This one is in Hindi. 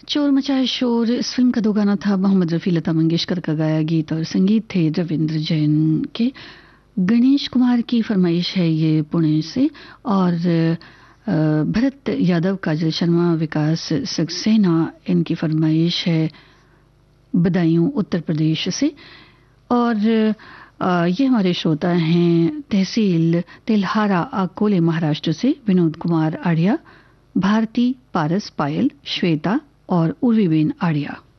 चोर मचाए शोर, इस फिल्म का दो गाना था। मोहम्मद रफ़ी, लता मंगेशकर का गाया गीत और संगीत थे रविंद्र जैन के। गणेश कुमार की फरमाइश है ये पुणे से। और भरत यादव, काजल शर्मा, विकास सक्सेना, इनकी फरमाइश है बदायूं उत्तर प्रदेश से। और ये हमारे श्रोता हैं तहसील तेल्हारा, अकोले, महाराष्ट्र से विनोद कुमार आर्या, भारती, पारस, पायल, श्वेता और उर्वीबेन आर्या।